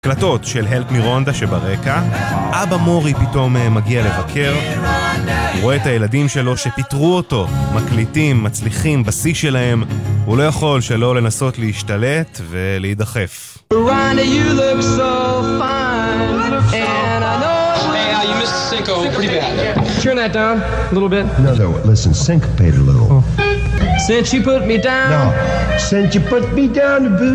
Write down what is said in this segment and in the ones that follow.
הקלטות של Help Me Rhonda שברקע, אבא מורי פתאום מגיע לבקר, הוא רואה את הילדים שלו שפיטרו אותו, מקליטים, מצליחים בשיא שלהם, הוא לא יכול שלא לנסות להשתלט ולהידחף. Rhonda, you look so fine, and I know... Hey, you missed the synco pretty bad. Turn that down a little bit. No, listen, syncopate a little. Oh. Since you put me down... No, since you put me down,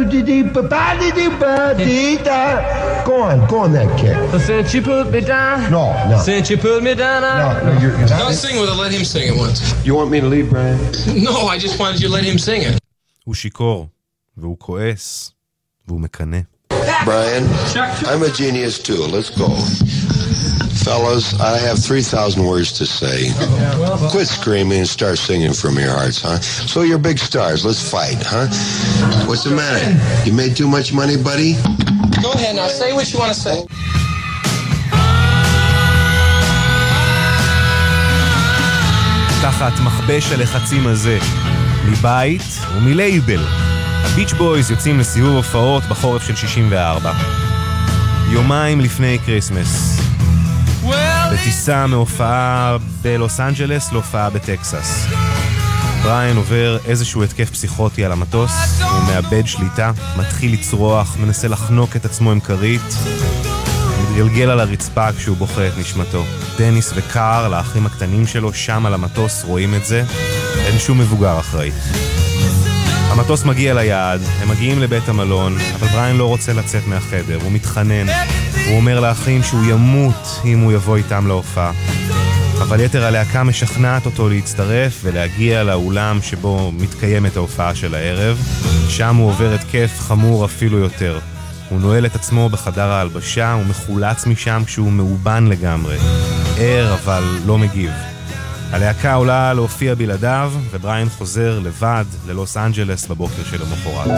go on that kick. Since you put me down... No. Since you put me down... No, you're Don't sing with it, let him sing it once. You want me to leave, Brian? No, I just wanted you to let him sing it. הוא שיקור, והוא כועס, והוא מקנה. Brian, I'm a genius too. Let's go. Fellas, I have 3,000 words to say. Quit screaming and start singing from your hearts, huh? So you're big stars. Let's fight, huh? What's the matter? You made too much money, buddy? Go ahead now, say what you want to say. תחת מכבש הלחצים הזה, מבית ומלייבל, הביץ' בויז יוצאים לסיבוב הופעות בחורף של 64. יומיים לפני קריסמס. בטיסה מהופעה בלוס אנג'לס להופעה בטקסס. בריין עובר איזשהו התקף פסיכוטי על המטוס, הוא מאבד שליטה, מתחיל לצרוח, מנסה לחנוק את עצמו עם כרית, מתגלגל על הרצפה כשהוא בוכה את נשמתו. דניס וקאר, לאחים הקטנים שלו, שם על המטוס רואים את זה, אין שום מבוגר אחראי. המטוס מגיע ליעד, הם מגיעים לבית המלון, אבל בריין לא רוצה לצאת מהחדר, הוא מתחנן, הוא אומר לאחים שהוא ימות אם הוא יבוא איתם להופעה. אבל יתר הלהקה משכנעת אותו להצטרף ולהגיע לאולם שבו מתקיימת ההופעה של הערב. שם הוא עובר התקף חמור אפילו יותר. הוא נועל את עצמו בחדר ההלבשה, הוא מחולץ משם כשהוא מאובן לגמרי. ער אבל לא מגיב. הלהקה עולה להופיע בלעדיו, ובריין חוזר לבד ללוס אנג'לס בבוקר של המחרת.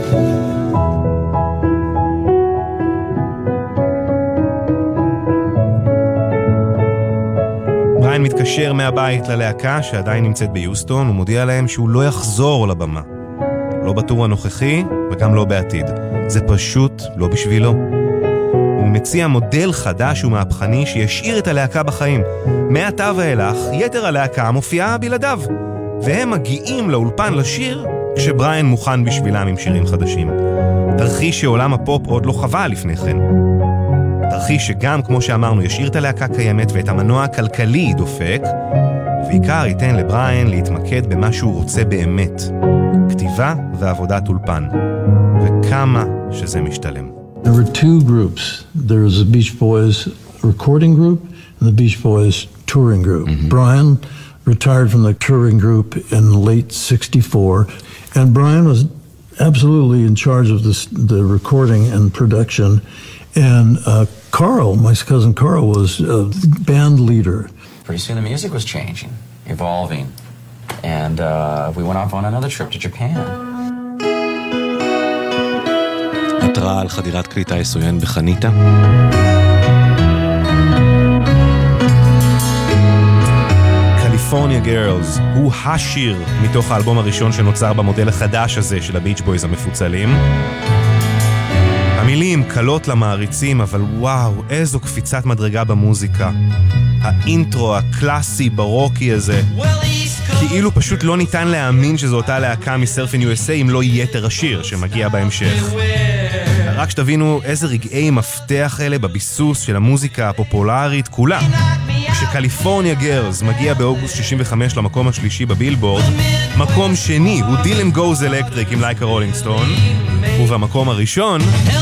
בריין מתקשר מהבית ללהקה שעדיין נמצאת ביוסטון, הוא מודיע להם שהוא לא יחזור לבמה. לא בטור הנוכחי וגם לא בעתיד. זה פשוט לא בשבילו. הוא מציע מודל חדש ומהפכני שישאיר את הלהקה בחיים. מעתה ואילך, יתר הלהקה מופיעה בלעדיו. והם מגיעים לאולפן לשיר כשבריין מוכן בשבילם עם שירים חדשים. תרחיש שעולם הפופ עוד לא חווה לפני כן. תרחיש שגם, כמו שאמרנו, ישאיר את הלהקה קיימת ואת המנוע הכלכלי דופק, ובעיקר ייתן לבריין להתמקד במה שהוא רוצה באמת. כתיבה ועבודת אולפן. וכמה שזה משתלם. There were two groups. There was the Beach Boys recording group and the Beach Boys touring group. Brian retired from the touring group in late 64, and Brian was absolutely in charge of the recording and production. And Carl, my cousin Carl, was a band leader. Pretty soon the music was changing, evolving, and we went off on another trip to Japan. התראה על חדירת כלי טיס עוין בחניתה. קליפורניה גרלס הוא השיר מתוך האלבום הראשון שנוצר במודל החדש הזה של הביץ' בויז המפוצלים. המילים קלות למעריצים, אבל וואו, איזו קפיצת מדרגה במוזיקה. האינטרו הקלאסי ברוקי הזה, כאילו פשוט לא ניתן להאמין שזו אותה להקה מסרפין USA אם לא יתר השיר שמגיע בהמשך. רק שתבינו איזה רגעי מפתח אלה בביסוס של המוזיקה הפופולרית כולה. כשקליפורניה גרלס מגיע באוגוסט 65 למקום השלישי בבילבורד, מקום שני הוא דילן גוז אלקטריק עם Like a Rolling Stone, ובמקום הראשון